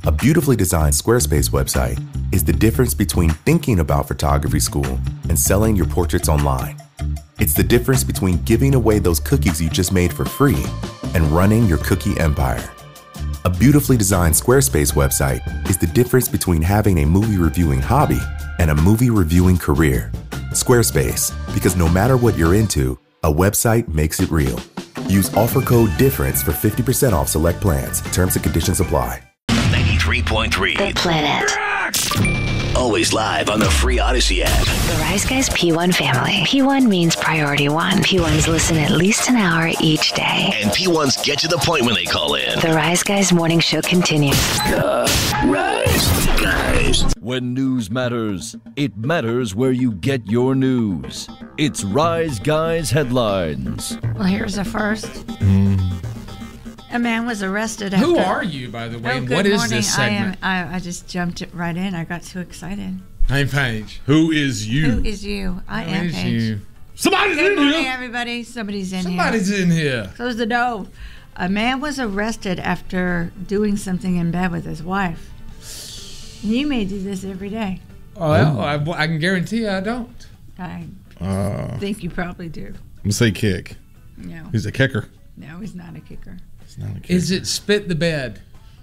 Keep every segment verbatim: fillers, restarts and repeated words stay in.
A beautifully designed Squarespace website is the difference between thinking about photography school and selling your portraits online. It's the difference between giving away those cookies you just made for free and running your cookie empire. A beautifully designed Squarespace website is the difference between having a movie reviewing hobby and a movie reviewing career. Squarespace, because no matter what you're into, a website makes it real. Use offer code DIFFERENCE for fifty percent off select plans. Terms and conditions apply. ninety-three point three The Planet. Always live on the free Odyssey app. The Rise Guys P one family. P one means priority one. P ones listen at least an hour each day. And P ones get to the point when they call in. The Rise Guys morning show continues. The Rise Guys. When news matters, it matters where you get your news. It's Rise Guys headlines. Well, here's a first. Mm. A man was arrested after... Who are you, by the way? Oh, and good what is morning. this segment? I, am, I, I just jumped it right in. I got too excited. Hey, Paige. Who is you? Who is you? I Who am is Paige. you? Somebody's Good in morning, here. everybody. Somebody's in Somebody's here. in here. Close the door. A man was arrested after doing something in bed with his wife. You may do this every day. Oh, well, I, I can guarantee you I don't. I Uh, think you probably do. I'm gonna say kick. No. He's a kicker. No, he's not a kicker. He's not a kicker. Is it spit the bed?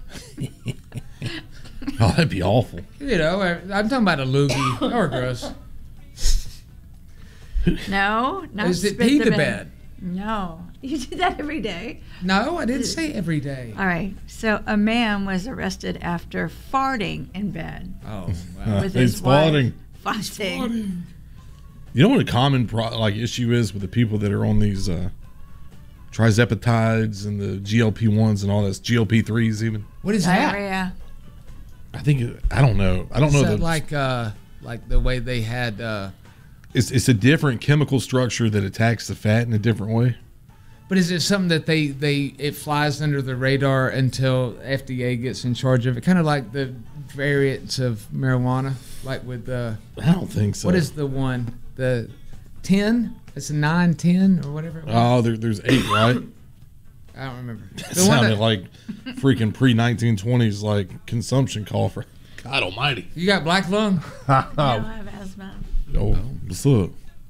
Oh, that'd be awful. You know, I'm talking about a loogie or gross. No, not Is it spit pee the the bed. bed? No. You do that every day. No, I didn't say every day. All right. So a man was arrested after farting in bed Oh, wow. with He's his wife. farting. Farting. You know what a common pro- like issue is with the people that are on these uh, trizepatides and the G L P ones and all this G L P threes even. What is that? Diarrhea. I think it, I don't know. I don't Is know that the like uh, like the way they had. Uh, It's it's a different chemical structure that attacks the fat in a different way. but is it something that they, they it flies under the radar until F D A gets in charge of it? Kind of like the variants of marijuana, like with the. I don't think so. What is the one? The ten? It's a nine, ten, or whatever. It was. Oh, there, there's eight, right? I don't remember. That The one sounded that- like freaking pre nineteen twenties like consumption call for God Almighty. You got black lung? No, I have asthma. Oh, what's up?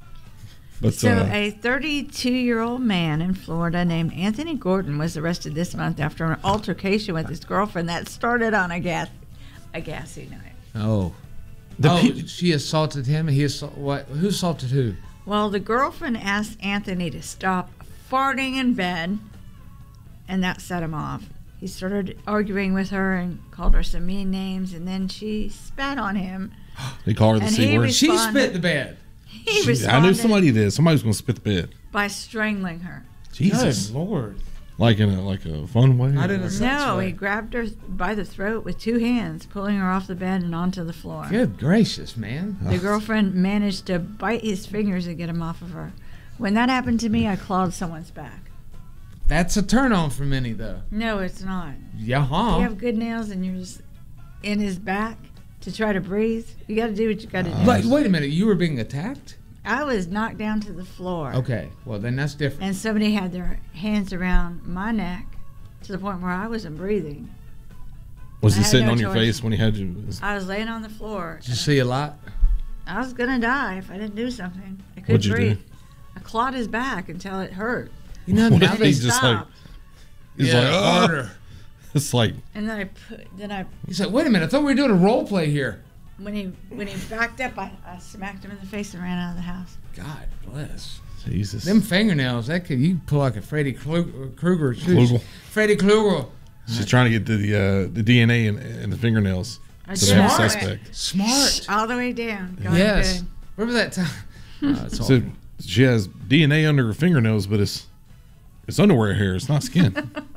But So uh, a thirty-two-year-old man in Florida named Anthony Gordon was arrested this month after an altercation with his girlfriend that started on a gas, a gassy night. Oh. The oh, pe- she assaulted him. And he assault what? Who assaulted who? Well, the girlfriend asked Anthony to stop farting in bed, and that set him off. He started arguing with her and called her some mean names, and then she spat on him. they call her the and C he word. was- She Responded. spit the bed. He She- responded I knew somebody did. Somebody was going to spit the bed. by strangling her. Jesus, Lord. like in a like a fun way. Not in or- a sex No, way. he grabbed her by the throat with two hands, pulling her off the bed and onto the floor. Good gracious, man. The girlfriend managed to bite his fingers and get him off of her. When that happened to me, I clawed someone's back. That's a turn on for many, though. No, it's not. Yeah, You huh? have good nails and you're just in his back to try to breathe. You got to do what you got to do. But wait a minute, you were being attacked? I was knocked down to the floor. Okay, well then that's different. And somebody had their hands around my neck to the point where I wasn't breathing. Was I he had sitting no on your choice. face when he had you? I was laying on the floor. Did you see a lot? I was going to die if I didn't do something. I couldn't What'd you breathe. do? I clawed his back until it hurt. You know, What now if they he's just like, stopped. he's yeah, like, oh, harder. it's like, And then I put, then I, He's like, wait a minute, I thought we were doing a role play here. when he when he backed up, I, I smacked him in the face and ran out of the house. God bless. Jesus. Them fingernails, that could you pull like a Freddy Klu- Krueger. Klugel. Freddy Krueger. She's trying to get the uh, the D N A in, in the fingernails. I So they have a smart. suspect. Smart. All the way down. Going Yes. good. Remember that time? Oh, it's So awful. she has D N A under her fingernails, but it's it's underwear hair. It's not skin.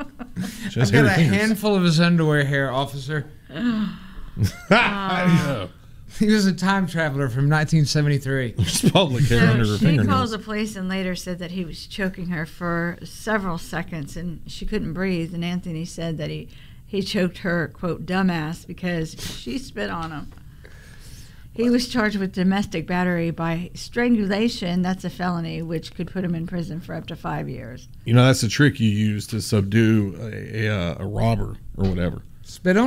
She has I've got a hairy fingers. handful of his underwear hair, officer. Yeah. He was a time traveler from nineteen seventy-three. There's public hair under So her she called fingernails. the police and later said that he was choking her for several seconds and she couldn't breathe. And Anthony said that he, he choked her, quote, dumbass because she spit on him. He was charged with domestic battery by strangulation. That's a felony, which could put him in prison for up to five years. You know, that's the trick you use to subdue a, a, a robber or whatever. Spit on